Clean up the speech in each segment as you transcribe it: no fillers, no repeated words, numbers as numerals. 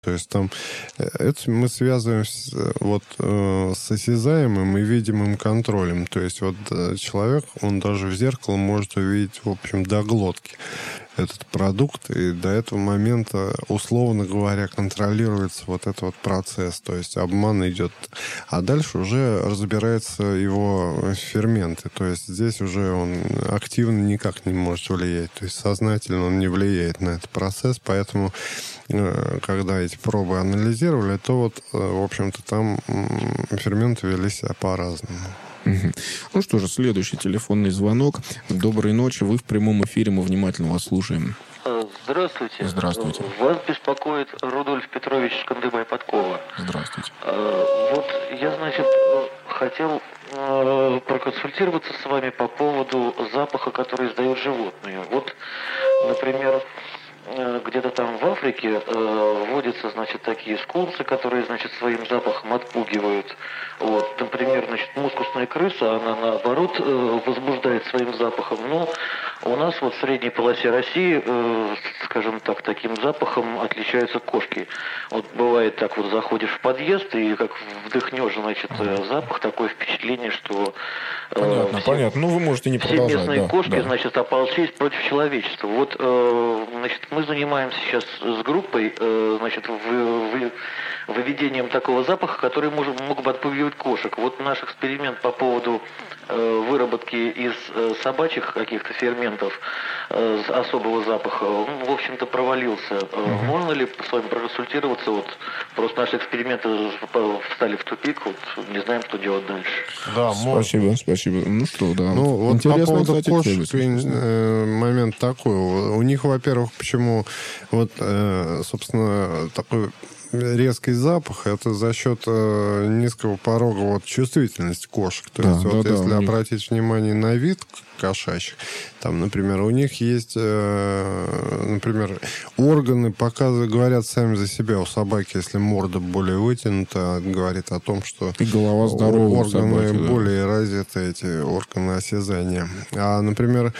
То есть там это мы связываем с осязаемым и видимым контролем. То есть вот человек, он даже в зеркало может увидеть, в общем, до глотки этот продукт, и до этого момента, условно говоря, контролируется вот этот вот процесс, то есть обман идет. А дальше уже разбираются его ферменты, то есть здесь уже он активно никак не может влиять, то есть сознательно он не влияет на этот процесс, поэтому когда эти пробы анализировали, то вот, в общем-то, там ферменты вели себя по-разному. Ну что же, следующий телефонный звонок. Доброй ночи, вы в прямом эфире, мы внимательно вас слушаем. Здравствуйте. Здравствуйте. Вас беспокоит Рудольф Петрович Шкандыбай-Подкова. Здравствуйте. Вот я, значит, хотел проконсультироваться с вами по поводу запаха, который издают животные. Вот, например, где-то там в Африке водятся, значит, такие скунсы, которые, значит, своим запахом отпугивают. Вот, например, значит, мускусная крыса, она наоборот возбуждает своим запахом. Но у нас вот в средней полосе России, скажем так, таким запахом отличаются кошки. Вот бывает так, вот заходишь в подъезд и как вдохнешь, значит, запах, такое впечатление, что Понятно. Ну, вы можете не продолжать. Все местные кошки, значит, ополчились против человечества. Вот, значит, мы занимаемся сейчас с группой, значит, выведением такого запаха, который мог бы отпугивать кошек. Вот наш эксперимент по поводу выработки из собачьих каких-то ферментов особого запаха, в общем-то, провалился. Можно ли с вами проконсультироваться? Вот просто наши эксперименты встали в тупик, вот не знаем, что делать дальше. Да, спасибо. Ну что, да. Ну, вот интересно, по поводу кстати, кошек момент такой. У них, во-первых, почему вот, собственно, такой резкий запах, это за счет низкого порога вот, чувствительности кошек. То есть, если обратить внимание на вид кошачьих, там, например, у них есть, например, органы говорят сами за себя. У собаки, если морда более вытянута, говорит о том, что и голова здоровая, органы собаки, более развиты, эти органы осязания. А, например,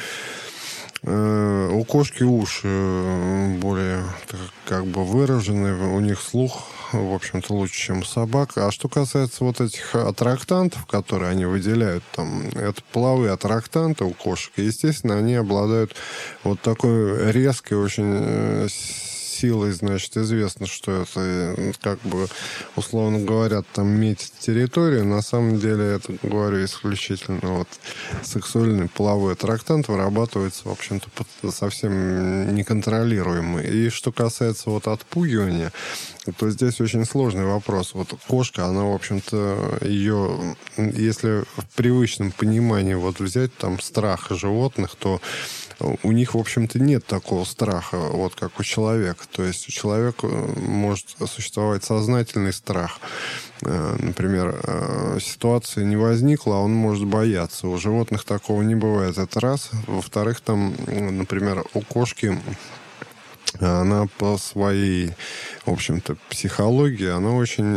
у кошки уши более как бы выражены, у них слух, в общем-то, лучше, чем у собак. А что касается вот этих аттрактантов, которые они выделяют, там, это половые аттрактанты у кошек, и, естественно, они обладают вот такой резкой очень силой, значит, известно, что это, как бы, условно говоря, там метит территорию. На самом деле, это, говорю, исключительно вот сексуальный половой аттрактант вырабатывается, в общем-то, совсем неконтролируемый. И что касается вот отпугивания, то здесь очень сложный вопрос. Вот кошка, она, в общем-то, ее, если в привычном понимании вот взять там страх животных, то у них, в общем-то, нет такого страха, вот как у человека. То есть у человека может существовать сознательный страх. Например, ситуация не возникла, а он может бояться. У животных такого не бывает. Это раз. Во-вторых, там, например, у кошки она по своей, в общем-то, психологии, она очень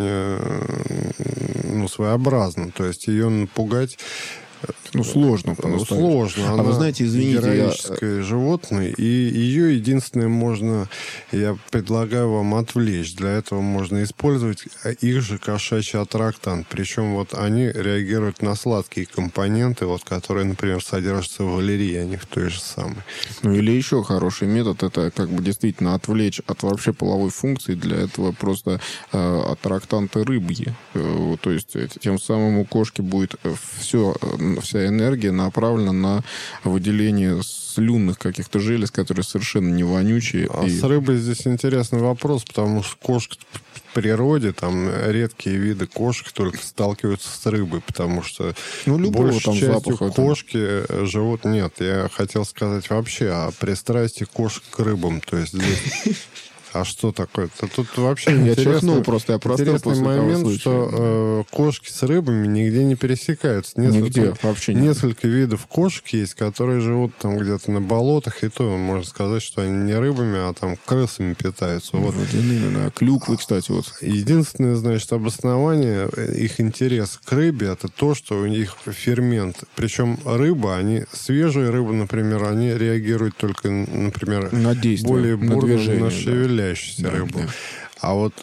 своеобразна. То есть ее напугать сложно. Сложно. Она вы знаете, извините, героическое животное, и ее единственное я предлагаю вам отвлечь. Для этого можно использовать их же кошачий аттрактант. Причем вот они реагируют на сладкие компоненты, вот, которые, например, содержатся в валерьяне, в той же самой. Ну, или еще хороший метод, это как бы действительно отвлечь от вообще половой функции. Для этого просто аттрактанты рыбьи. То есть тем самым у кошки будет вся энергия направлена на выделение слюнных каких-то желез, которые совершенно не вонючие. С рыбой здесь интересный вопрос, потому что кошка в природе, там редкие виды кошек только сталкиваются с рыбой, потому что большей частью кошки живут... Нет, я хотел сказать вообще о пристрастии кошек к рыбам. То есть здесь... А что такое-то? Тут вообще интересный момент, что кошки с рыбами нигде не пересекаются. Несколько видов кошек есть, которые живут там где-то на болотах, и то можно сказать, что они не рыбами, а там крысами питаются. Вот. Клюквы, кстати. Вот. Единственное, значит, обоснование их интереса к рыбе, это то, что у них фермент. Причем свежие рыбы, например, они реагируют только, например, на действие, более бурно на шевеля рыбу. А вот